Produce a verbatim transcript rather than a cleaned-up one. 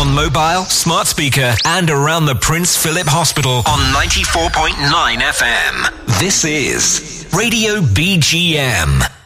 On mobile, smart speaker, and around the Prince Philip Hospital on ninety-four point nine F M. This is Radio B G M.